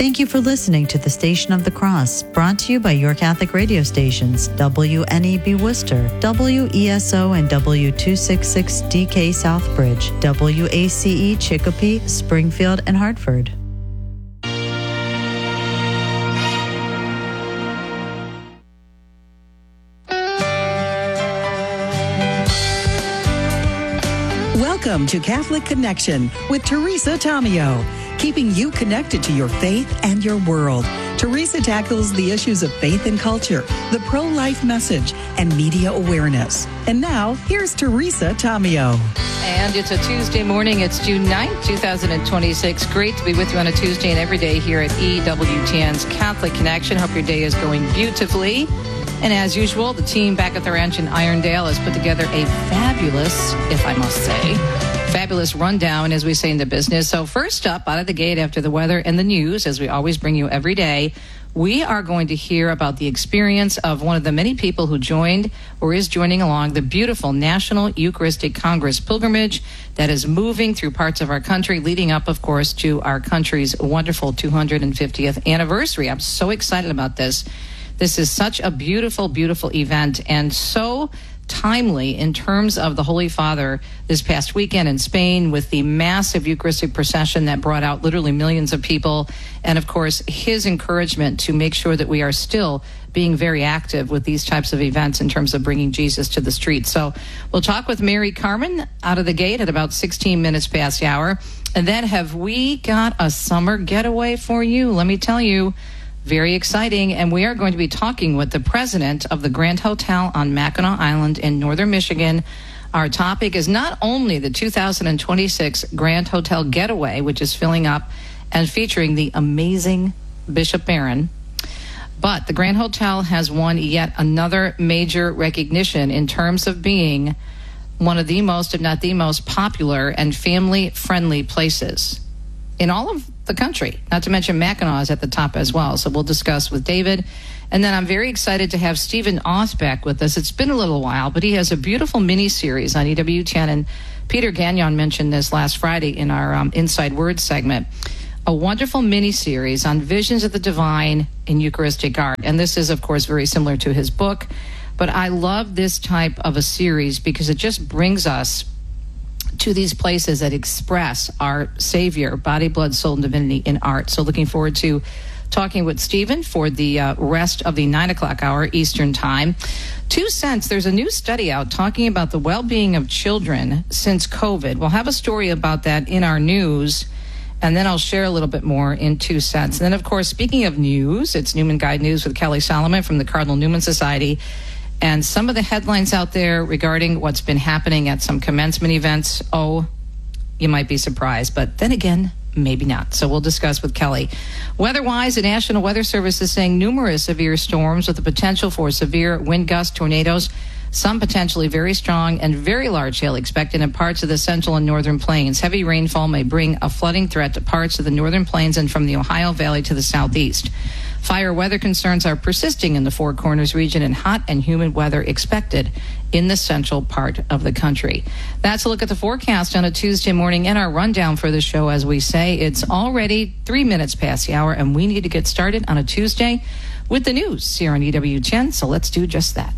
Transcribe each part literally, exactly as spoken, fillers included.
Thank you for listening to the Station of the Cross, brought to you by your Catholic radio stations, W N E B Worcester, W E S O and W two sixty-six D K Southbridge, W A C E Chicopee, Springfield, and Hartford. Welcome to Catholic Connection with Teresa Tomeo, keeping you connected to your faith and your world. Teresa tackles the issues of faith and culture, the pro-life message, and media awareness. And now, here's Teresa Tomeo. And it's a Tuesday morning. It's June ninth, twenty twenty-six. Great to be with you on a Tuesday and every day here at E W T N's Catholic Connection. Hope your day is going beautifully. And as usual, the team back at the ranch in Irondale has put together a fabulous, if I must say, fabulous rundown, as we say in the business. So first up, out of the gate after the weather and the news, as we always bring you every day, we are going to hear about the experience of one of the many people who joined or is joining along the beautiful National Eucharistic Congress pilgrimage that is moving through parts of our country, leading up, of course, to our country's wonderful two hundred fiftieth anniversary. I'm so excited about this. This is such a beautiful, beautiful event, and so timely in terms of the Holy Father this past weekend in Spain with the massive Eucharistic procession that brought out literally millions of people, and of course his encouragement to make sure that we are still being very active with these types of events in terms of bringing Jesus to the streets. So we'll talk with Mary Carmen out of the gate at about sixteen minutes past the hour, and then have we got a summer getaway for you? Let me tell you, very exciting, and we are going to be talking with the president of the Grand Hotel on Mackinac Island in northern Michigan. Our topic is not only the two thousand twenty-six Grand Hotel Getaway, which is filling up and featuring the amazing Bishop Barron, but the Grand Hotel has won yet another major recognition in terms of being one of the most, if not the most popular and family-friendly places in all of the country, not to mention Mackinac is at the top as well. So we'll discuss with David. And then I'm very excited to have Stephen Othbeck with us. It's been a little while, but he has a beautiful mini-series on E W T N, and Peter Gagnon mentioned this last Friday in our um, Inside Words segment. A wonderful mini-series on visions of the divine in Eucharistic art. And this is, of course, very similar to his book. But I love this type of a series because it just brings us to these places that express our Savior, body, blood, soul, and divinity in art. So looking forward to talking with Stephen for the uh, rest of the nine o'clock hour Eastern time. Two cents, there's a new study out talking about the well-being of children since COVID. We'll have a story about that in our news, and then I'll share a little bit more in two cents. And then, of course, speaking of news, it's Newman Guide News with Kelly Solomon from the Cardinal Newman Society. And some of the headlines out there regarding what's been happening at some commencement events, oh, you might be surprised. But then again, maybe not. So we'll discuss with Kelly. Weather-wise, the National Weather Service is saying numerous severe storms with the potential for severe wind gusts, tornadoes, some potentially very strong and very large hail expected in parts of the central and northern plains. Heavy rainfall may bring a flooding threat to parts of the northern plains and from the Ohio Valley to the southeast. Fire weather concerns are persisting in the Four Corners region, and hot and humid weather expected in the central part of the country. That's a look at the forecast on a Tuesday morning and our rundown for the show. As we say, it's already three minutes past the hour, and we need to get started on a Tuesday with the news here on E W T N, so let's do just that.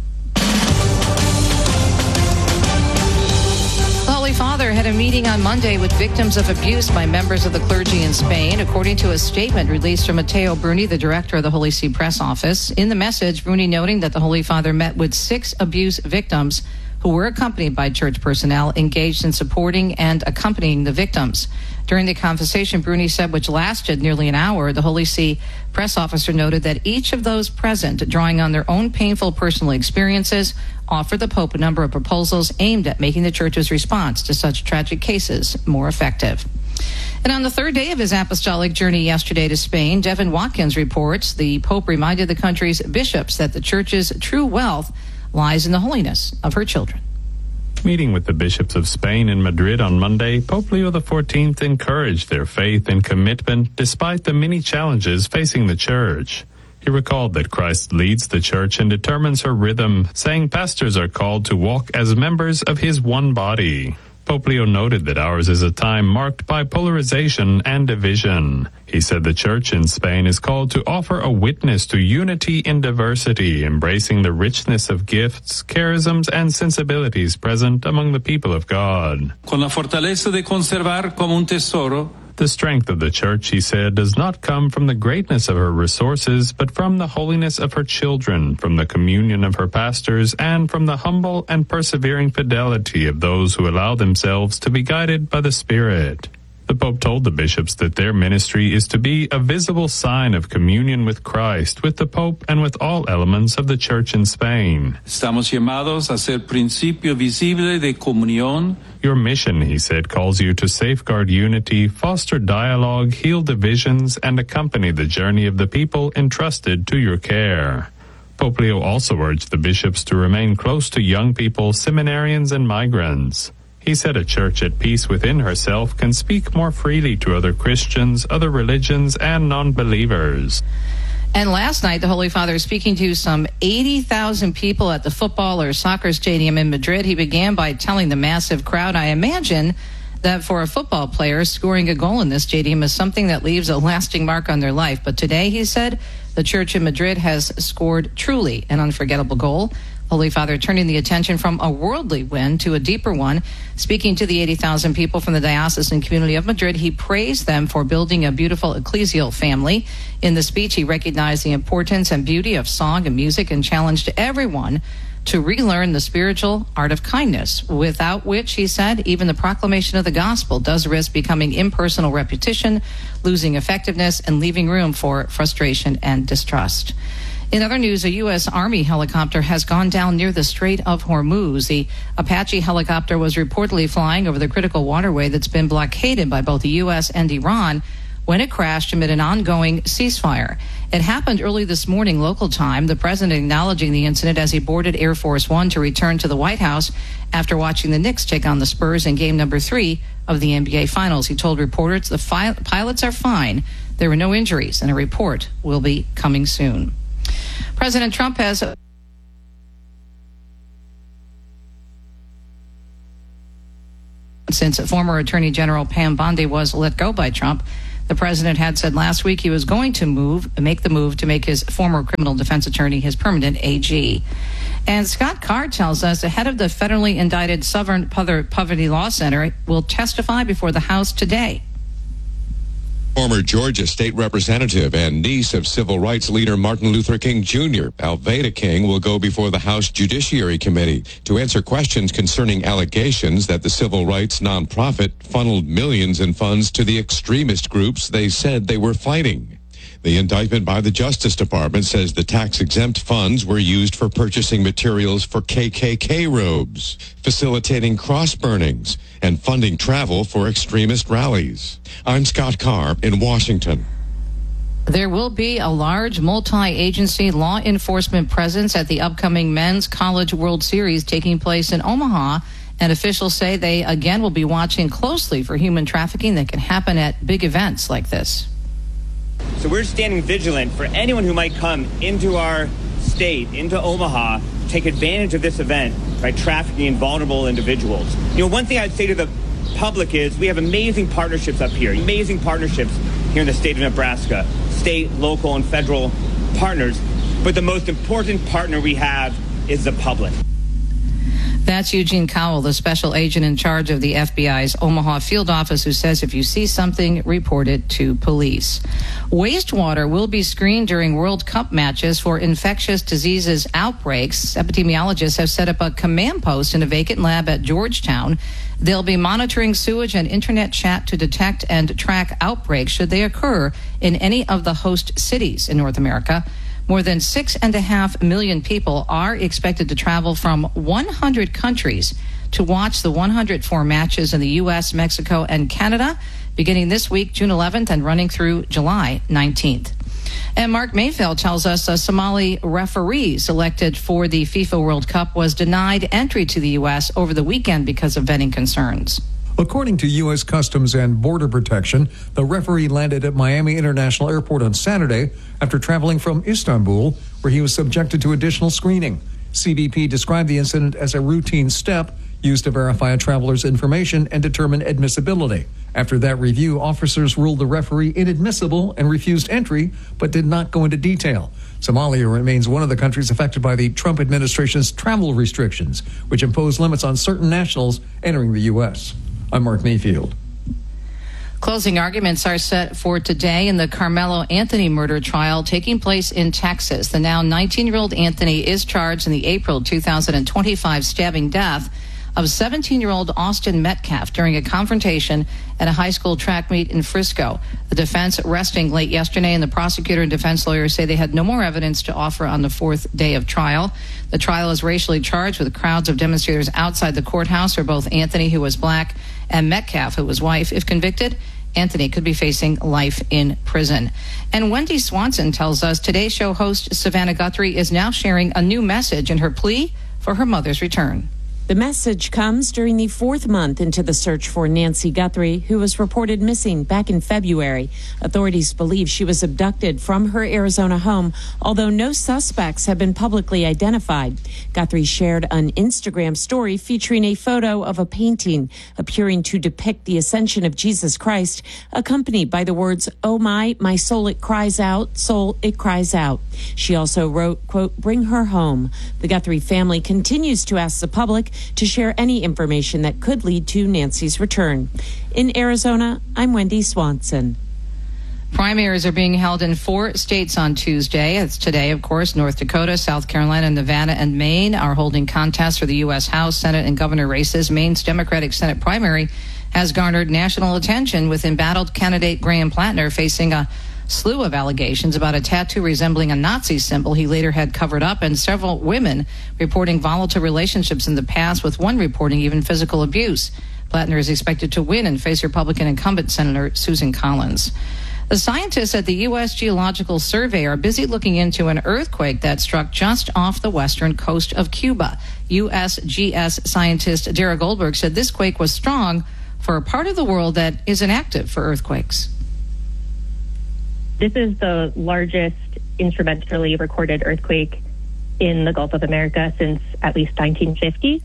Father had a meeting on Monday with victims of abuse by members of the clergy in Spain, according to a statement released from Matteo Bruni, the director of the Holy See Press Office. In the message, Bruni noting that the Holy Father met with six abuse victims who were accompanied by church personnel engaged in supporting and accompanying the victims. During the conversation, Bruni said, which lasted nearly an hour, the Holy See press officer noted that each of those present, drawing on their own painful personal experiences, offered the Pope a number of proposals aimed at making the Church's response to such tragic cases more effective. And on the third day of his apostolic journey yesterday to Spain, Devin Watkins reports the Pope reminded the country's bishops that the Church's true wealth lies in the holiness of her children. Meeting with the bishops of Spain in Madrid on Monday, Pope Leo the fourteenth encouraged their faith and commitment despite the many challenges facing the Church. He recalled that Christ leads the Church and determines her rhythm, saying pastors are called to walk as members of his one body. Pope Leo noted that ours is a time marked by polarization and division. He said the Church in Spain is called to offer a witness to unity in diversity, embracing the richness of gifts, charisms, and sensibilities present among the people of God. Con la fortaleza de conservar como un tesoro. The strength of the Church, he said, does not come from the greatness of her resources, but from the holiness of her children, from the communion of her pastors, and from the humble and persevering fidelity of those who allow themselves to be guided by the Spirit. The Pope told the bishops that their ministry is to be a visible sign of communion with Christ, with the Pope, and with all elements of the Church in Spain. Estamos llamados a ser principio visible de comunión. Your mission, he said, calls you to safeguard unity, foster dialogue, heal divisions, and accompany the journey of the people entrusted to your care. Pope Leo also urged the bishops to remain close to young people, seminarians, and migrants. He said a church at peace within herself can speak more freely to other Christians, other religions, and non-believers. And last night, the Holy Father, speaking to some eighty thousand people at the football or soccer stadium in Madrid, he began by telling the massive crowd, I imagine that for a football player, scoring a goal in this stadium is something that leaves a lasting mark on their life. But today, he said, the church in Madrid has scored truly an unforgettable goal. Holy Father turning the attention from a worldly win to a deeper one. Speaking to the eighty thousand people from the diocesan community of Madrid, he praised them for building a beautiful ecclesial family. In the speech, he recognized the importance and beauty of song and music and challenged everyone to relearn the spiritual art of kindness, without which, he said, even the proclamation of the gospel does risk becoming impersonal repetition, losing effectiveness, and leaving room for frustration and distrust. In other news, a U S. Army helicopter has gone down near the Strait of Hormuz. The Apache helicopter was reportedly flying over the critical waterway that's been blockaded by both the U S and Iran when it crashed amid an ongoing ceasefire. It happened early this morning local time, the president acknowledging the incident as he boarded Air Force One to return to the White House after watching the Knicks take on the Spurs in game number three of the N B A Finals. He told reporters the fi- pilots are fine. There were no injuries, and a report will be coming soon. President Trump has since former Attorney General Pam Bondi was let go by Trump. The president had said last week he was going to move, make the move to make his former criminal defense attorney his permanent A G. And Scott Carr tells us the head of the federally indicted Southern Poverty Law Center will testify before the House today. Former Georgia state representative and niece of civil rights leader Martin Luther King Junior, Alveda King, will go before the House Judiciary Committee to answer questions concerning allegations that the civil rights nonprofit funneled millions in funds to the extremist groups they said they were fighting. The indictment by the Justice Department says the tax-exempt funds were used for purchasing materials for K K K robes, facilitating cross burnings, and funding travel for extremist rallies. I'm Scott Carr in Washington. There will be a large multi-agency law enforcement presence at the upcoming Men's College World Series taking place in Omaha. And officials say they again will be watching closely for human trafficking that can happen at big events like this. So we're standing vigilant for anyone who might come into our state, into Omaha, take advantage of this event by trafficking vulnerable individuals. You know, one thing I'd say to the public is we have amazing partnerships up here, amazing partnerships here in the state of Nebraska, state, local, and federal partners. But the most important partner we have is the public. That's Eugene Cowell, the special agent in charge of the F B I's Omaha field office, who says if you see something, report it to police. Wastewater will be screened during World Cup matches for infectious diseases outbreaks. Epidemiologists have set up a command post in a vacant lab at Georgetown. They'll be monitoring sewage and internet chat to detect and track outbreaks should they occur in any of the host cities in North America. More than six and a half million people are expected to travel from one hundred countries to watch the one hundred four matches in the U S, Mexico, and Canada, beginning this week, June eleventh, and running through July nineteenth. And Mark Mayfield tells us a Somali referee selected for the FIFA World Cup was denied entry to the U S over the weekend because of vetting concerns. According to U S Customs and Border Protection, the referee landed at Miami International Airport on Saturday after traveling from Istanbul, where he was subjected to additional screening. C B P described the incident as a routine step used to verify a traveler's information and determine admissibility. After that review, officers ruled the referee inadmissible and refused entry, but did not go into detail. Somalia remains one of the countries affected by the Trump administration's travel restrictions, which impose limits on certain nationals entering the U S. I'm Mark Mayfield. Closing arguments are set for today in the Carmelo Anthony murder trial taking place in Texas. The now nineteen-year-old Anthony is charged in the April two thousand twenty-five stabbing death of seventeen-year-old Austin Metcalf during a confrontation at a high school track meet in Frisco. The defense resting late yesterday, and the prosecutor and defense lawyers say they had no more evidence to offer on the fourth day of trial. The trial is racially charged, with crowds of demonstrators outside the courthouse for both Anthony, who was black, and Metcalf, who was white. If convicted, Anthony could be facing life in prison. And Wendy Swanson tells us Today Show host Savannah Guthrie is now sharing a new message in her plea for her mother's return. The message comes during the fourth month into the search for Nancy Guthrie, who was reported missing back in February. Authorities believe she was abducted from her Arizona home, although no suspects have been publicly identified. Guthrie shared an Instagram story featuring a photo of a painting appearing to depict the ascension of Jesus Christ, accompanied by the words, "Oh my, my soul, it cries out, soul, it cries out." She also wrote, quote, "Bring her home." The Guthrie family continues to ask the public to share any information that could lead to Nancy's return. In Arizona, I'm Wendy Swanson. Primaries are being held in four states on Tuesday. It's today, of course. North Dakota, South Carolina, Nevada, and Maine are holding contests for the U S House, Senate, and governor races. Maine's Democratic Senate primary has garnered national attention, with embattled candidate Graham Plattner facing a slew of allegations about a tattoo resembling a Nazi symbol he later had covered up, and several women reporting volatile relationships in the past, with one reporting even physical abuse. Plattner is expected to win and face Republican incumbent Senator Susan Collins. The scientists at the U S Geological Survey are busy looking into an earthquake that struck just off the western coast of Cuba. U S G S scientist Dara Goldberg said this quake was strong for a part of the world that isn't active for earthquakes. This is the largest instrumentally recorded earthquake in the Gulf of America since at least nineteen fifty.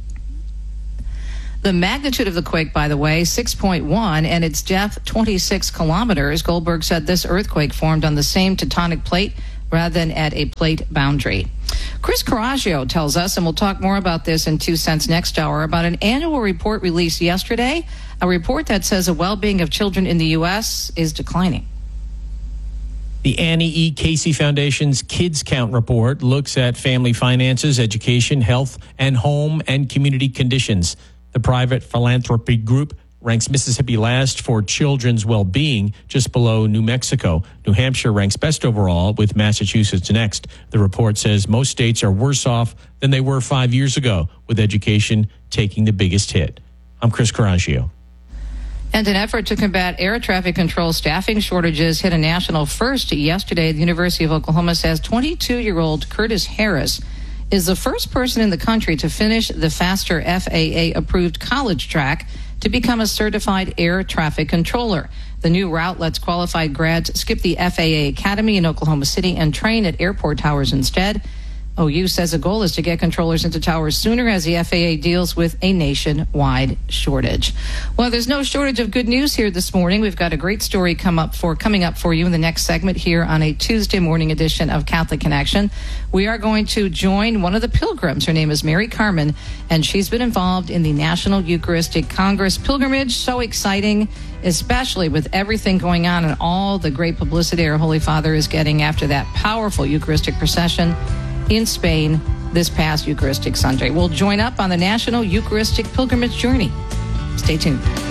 The magnitude of the quake, by the way, six point one, and its depth twenty-six kilometers. Goldberg said this earthquake formed on the same tectonic plate rather than at a plate boundary. Chris Coraggio tells us, and we'll talk more about this in Two Cents next hour, about an annual report released yesterday, a report that says the well-being of children in the U S is declining. The Annie E. Casey Foundation's Kids Count report looks at family finances, education, health, and home and community conditions. The private philanthropy group ranks Mississippi last for children's well-being, just below New Mexico. New Hampshire ranks best overall, with Massachusetts next. The report says most states are worse off than they were five years ago, with education taking the biggest hit. I'm Chris Coraggio. And an effort to combat air traffic control staffing shortages hit a national first yesterday. The University of Oklahoma says twenty-two-year-old Curtis Harris is the first person in the country to finish the faster F A A-approved college track to become a certified air traffic controller. The new route lets qualified grads skip the F A A Academy in Oklahoma City and train at airport towers instead. O U says the goal is to get controllers into towers sooner as the F A A deals with a nationwide shortage. Well, there's no shortage of good news here this morning. We've got a great story come up for coming up for you in the next segment here on a Tuesday morning edition of Catholic Connection. We are going to join one of the pilgrims. Her name is Mary Carmen, and she's been involved in the National Eucharistic Congress pilgrimage. So exciting, especially with everything going on and all the great publicity our Holy Father is getting after that powerful Eucharistic procession in Spain this past Eucharistic Sunday. We'll join up on the National Eucharistic Pilgrimage Journey. Stay tuned.